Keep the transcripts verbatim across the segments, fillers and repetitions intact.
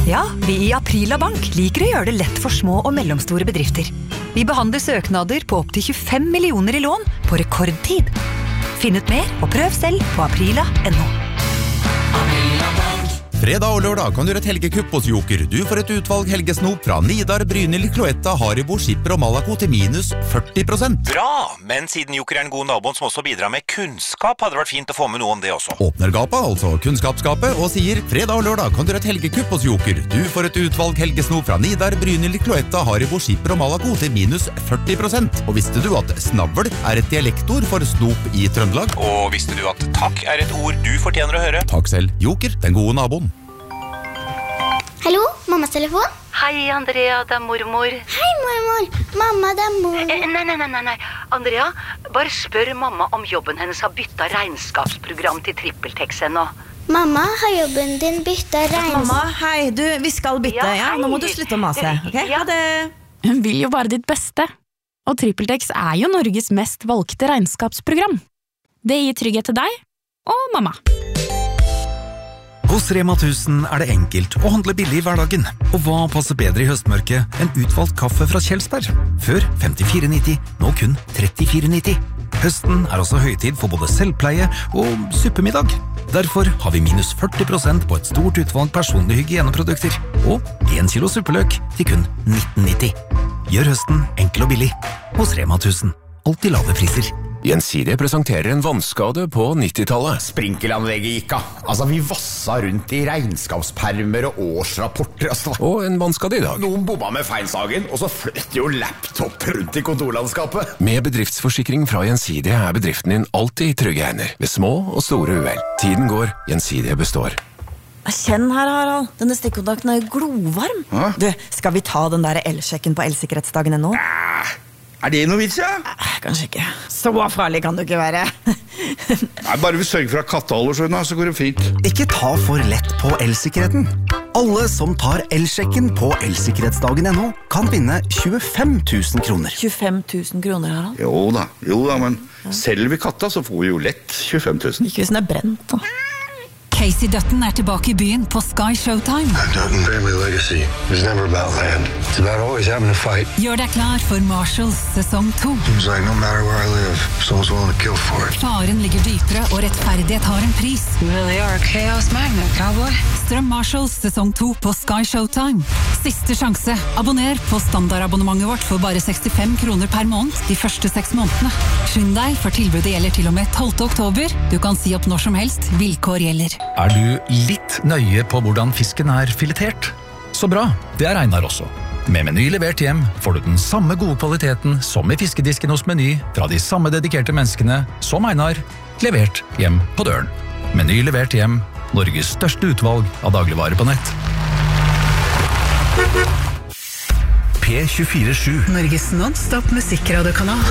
Ja, vi i Aprila Bank liker å gjøre det lett for små og mellomstore bedrifter. Vi behandler søknader på opp til tjuefem millioner i lån på rekordtid. Finn ut mer og prøv selv på aprila punktum no. Fredag og lørdag kan du gjøre et helgekupp hos Joker. Du får et utvalg helgesnop fra Nidar, Brynhild, Cloetta, Haribo, Skipper og Malaco til minus førti prosent. Bra! Men siden Joker er en god naboen som også bidrar med kunnskap, hadde det vært fint å få med noe om det også. Åpner gapet, altså kunnskapsskapet, og sier fredag og lørdag kan du gjøre et helgekupp hos Joker. Du får et utvalg helgesnop fra Nidar, Brynhild, Cloetta, Haribo, Skipper og Malaco til minus førti prosent. Og visste du at snavl er et dialektord for snop i Trøndelag? Og visste du at takk er et ord du fortjener å høre? Takk selv. Joker, den gode naboen. Hallo, mammas telefon? Hei, Andrea, det er mormor. Hei, mormor. Mamma, det er mormor. Eh, nei, nei, nei, nei. Andrea, bare spør mamma om jobben hennes har byttet regnskapsprogram til TrippelTex ennå. Mamma, har jobben din byttet regnskap? Mamma, hei, du, vi skal bytte, ja, ja? Nå må du slutte å mase, ok? Ja, det... Hun vil jo bare ditt beste. Og TrippelTex er jo Norges mest valgte regnskapsprogram. Det gir trygghet til deg og mamma. Hos Rema tusen er det enkelt å handle billig i hverdagen. Og hva passer bedre i høstmørket enn utvalgt kaffe fra Kjelsberg? Før femtifire nitti, nå kun trettifire nitti. Høsten er også høytid for både selvpleie og suppemiddag. Derfor har vi minus førti prosent på et stort utvalg personlige hygieneprodukter. Og en kilo suppeløk til kun nitten nitti. Gjør høsten enkel og billig. Hos Rema tusen. Alltid lave priser. Gjensidige presenterer en vannskade på nittitallet. Sprinkelanlegget gikk av. Altså, vi vassa rundt i regnskapspermer og årsrapporter. Altså. Og en vannskade i dag. Noen bomma med feilsagen, og så flytter jo laptop rundt i kontorlandskapet. Med bedriftsforsikring fra Gjensidige er bedriften din alltid i trygge hender. Ved små og store uhell. Tiden går, Gjensidige består. Kjenn her, Harald. Denne stikkontakten er glovarm. Hæ? Du, skal vi ta den der elsjekken på elsikkerhetsdagen ennå? Ah. Er det noe vits, ja? Kanskje ikke. Så farlig kan du ikke være. Nei, bare vi sørger for at katteholder så unna, så går det fint. Ikke ta for lett på elsikkerheten. Alle som tar elsjekken på elsikkerhetsdagen ennå kan vinne tjuefem tusen kroner. tjuefem tusen kroner, Harald? Jo da, jo da, men selger vi katta så får vi jo lett tjuefem tusen. Ikke hvis den er brent, da. Casey Dutton er tilbake i byen på Sky Showtime. Dutton family legacy is never about land. It's about always having a fight. Gjør deg klar for Marshalls sesong to. Seems like no matter where I live, someone's willing to kill for it. Faren ligger dypere, og rettferdighet har en pris. You really are a chaos magnet, cowboy. Strøm Marshalls sesong to på Sky Showtime. Siste sjanse. Abonner på standardabonnementet vårt for bare sekstifem kroner per måned de første seks månedene. Skynd deg, for tilbudet gjelder til og med tolvte oktober. Du kan si opp når som helst. Vilkår gjelder. Er du litt nøye på hvordan fisken er filetert? Så bra, det er Einar også. Med Meny levert hjem får du den samme gode kvaliteten som i fiskedisken hos Meny, fra de samme dedikerte menneskene som Einar, levert hjem på døren. Meny levert hjem, Norges største utvalg av dagligvarer på nett. P tjuefire sju. Norges non-stop musikkradekanal.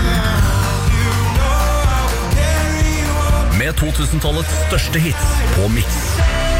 Med to tusen-tallets største hits på Mix.